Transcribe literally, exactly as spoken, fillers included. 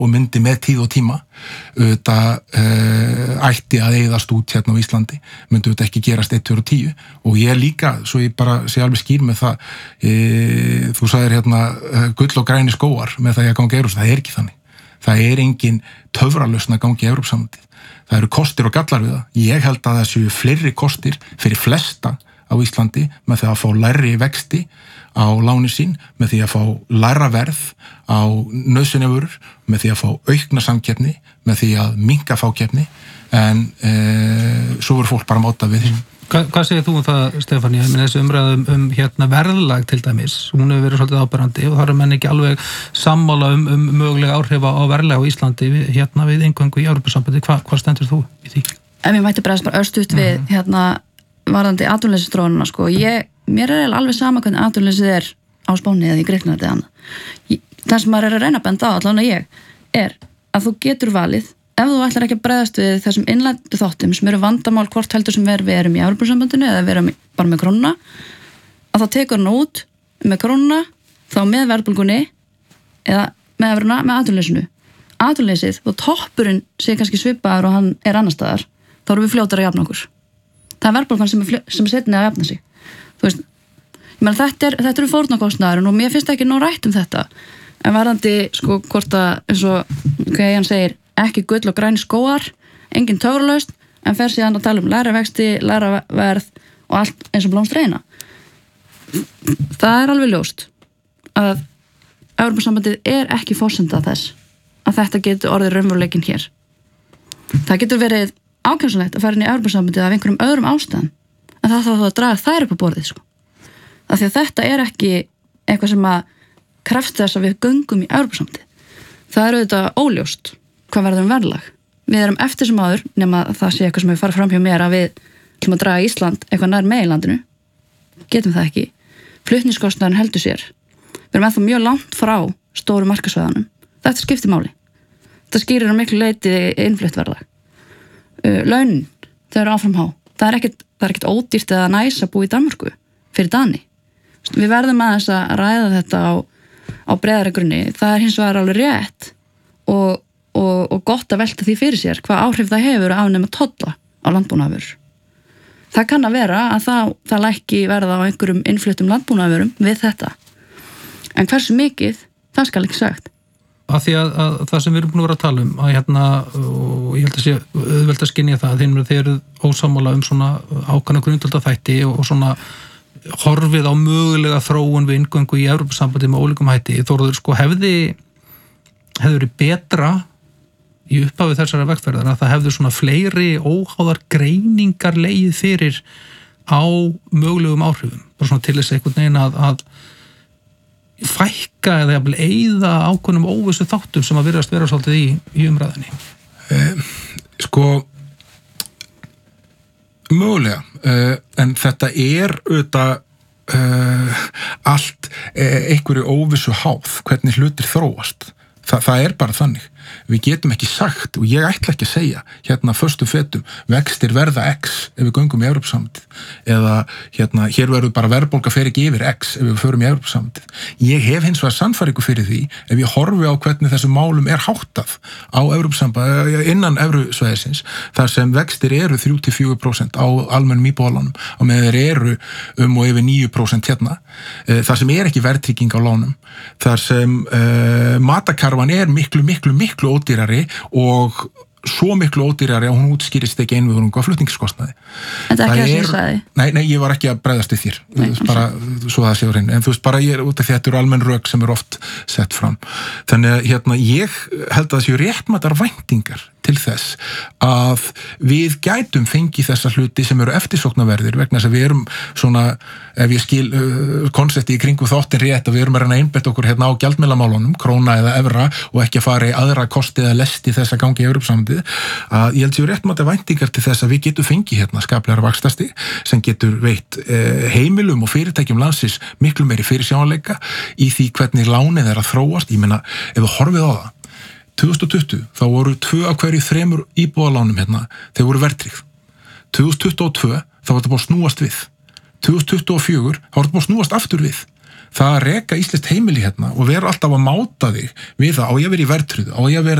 og myndi með tíð og tíma auðvitað uh, ætti að eyðast út hérna á Íslandi, myndi auðvitað ekki gerast eitt, tvö og tíu og ég líka, svo ég bara sé alveg skýr með það e, þú sagðir hérna gull og græni skógar með það ég að gangi Evróps, það er ekki þannig það er engin töfralausn að gangi Evrópssambandið, það eru kostir og gallar við það, ég held að það séu fleiri kostir fyrir flesta á Íslandi með því að fá lægri vexti á láni sín, með því að fá lægra verð á nauðsynjavörur, með því að fá aukna samkeppni, með því að minnka fákeppni, en e, svo verður fólk bara máta við því. Hva, hvað segir þú um það, Stefáni? Þessi umræða um, um hérna, verðlag til dæmis, hún hefur verið svolítið áberandi og það eru menn ekki alveg sammála um, um mögulega áhrif á verðlag á Íslandi hérna við inngöngu í Evrópusambandið. Hva, hvað stendur þú í því? Ef ég mætti bregðast bara örstutt við mm-hmm. hérna varðandi atvinnuleysiströðunina, sko, ég mér er alveg sama hvernig atvinnuleysið er á Spáni eða í Grikklandi eða annað. Það sem maður er að reyna að benda á, allavega ég, er að þú getur valið, ef þú ætlar ekki að bregðast við þessum innlendu þáttum sem eru vandamál hvort heldur sem er, við erum í Evrópusambandinu eða við erum bara með krónuna, að þá tekur hann út með krónuna, þá með verðbólgunni eða með evruna, með atvinnuleysinu. Atvinnuleysið, og toppurinn sé kannski svipaður og hann er annar staðar, þá erum við fljótar að jafna okkur. Það er verðbólgan sem er, sem er setni að jafna sig. Þú veist, ég meina þetta er, þetta eru fórnarkostnaðurinn og mér finnst ekki nóg rætt um þetta en varðandi, sko, hvort að eins og, hvað hann segir, ekki gull og græni skógar, engin töfralausn en fer síðan að tala um lægra vexti, lægra verð og allt eins og blómstreina. Það er alveg ljóst að Evrópusambandið er ekki forsenda þess að þetta getur orðið raunveruleikinn hér. Það getur verið ákjósanlegt að fara inn í Evrópusambandið af einhverjum öðrum ástæðum en það þarf þá að draga þær upp á borðið, sko. Af því að þetta er ekki eitthvað sem að krefst þess að við göngum í Evrópusambandið. Það er auðvitað óljóst hvað verður um verðlag. Við erum eftir sem áður, nema það sé eitthvað sem við fara fram hjá mér að við ætlum að draga Ísland eitthvað nær meginlandinu. Getum það ekki. Flutningskostnaðurinn heldur sér. Við erum ennþá mjög langt frá stóru markaðssvæðunum. Þetta skiptir máli. Þetta skýrir á miklu leyti innflutt verðlag. Uh, launin, þau eru áfram há. Það er ekkert, það er ekkert ódýrt eða næs að búa í Danmörku fyrir Dani. Við verðum aðeins að ræða þetta á, á breiðari grunni. Það er hins vegar alveg rétt og, og, og gott að velta því fyrir sér hvað áhrif það hefur að afnema tolla á landbúnaðarvörur. Það kann að vera að það, það lækki verða á einhverjum innfluttum landbúnaðarvörum við þetta. En hversu mikið, það skal ekki sagt. Að því að, að það sem við erum búin að vera að tala um að hérna, og ég held að sé auðvelt að skynja það, þeim þeir eru ósammála um svona ákvæmna grundvaldaþætti og, og svona horfið á mögulega þróun við inngöngu í Evrópusambandið með ólíkum hætti. Þórður, sko, hefði hefði verið betra í upphafi þessara vegferðar að það hefði svona fleiri óháðar greiningar leið fyrir á mögulegum áhrifum, bara svona til þess einhvern veginn að, að fækka eða jafnvel eyða ákveðnum óvissu þáttum sem að virðast vera svolítið í, í umræðinni? Eh, sko mögulega, eh, en þetta er auðvitað eh, allt eh, einhverju óvissu háð, hvernig hlutir þróast. Þa, það er bara þannig. Við getum ekki sagt, og ég ætla ekki að segja hérna föstum fetum, vextir verða X ef við göngum í Evrópusambandið eða hérna, hér verður bara verðbólga fer ekki yfir X ef við förum í Evrópusambandið. Ég hef hins vegar sannfæringu fyrir því ef ég horfi á hvernig þessum málum er háttað á Evrópusambandið, innan Evrusvæðisins, þar sem vextir eru þrjú til fjögur prósent á almennum íbúðalánum og með þeir eru um og yfir níu prósent hérna, þar sem er ekki verðtrygging á lánum, þar sem uh, matakarfan er miklu, miklu, miklu ódýrari og svo miklu ódýrari að hún útskýrist ekki einvörðungu af flutningskostnaði. Þetta er ekki það sem ég sagði? Nei, nei, ég var ekki að bregðast við þér. Nei, bara, svo það séu hreinu. En þú veist, bara ég er út af því að þetta eru almenn rök sem eru oft sett fram. Þannig að hérna, ég held að það séu réttmætar væntingar til þess að við gætum fengið þessa hluti sem eru eftirsóknarverðir vegna þess að við erum svona, ef ég skil uh, konsepti í kringu þáttin rétt að við erum að reyna að einbetta okkur hérna á gjaldmiðlamálunum, króna eða evra og ekki að fara í aðra kosti eða lesti þess að gangi í Evrópusambandið, að ég held séu réttmætar væntingar til þess að við getum fengið hérna skaplegra vaxtastig sem getur veitt uh, heimilum og fyrirtækjum landsins miklu meiri fyrirsjáanleika í því hvernig lánið er að þróast. Ég meina, ef við horfið á það tvö þúsund tuttugu, þá voru tvö af hverju þremur íbúðalánum hérna, þeir voru verðtryggð. tvö þúsund tuttugu og tvö, þá var þetta búið að snúast við. tvö þúsund tuttugu og fjögur, þá var þetta búið að snúast aftur við. það að reka íslenskt heimili hérna og vera alltaf að máta þig við það, á ég að vera í verðtryggðu, á ég að vera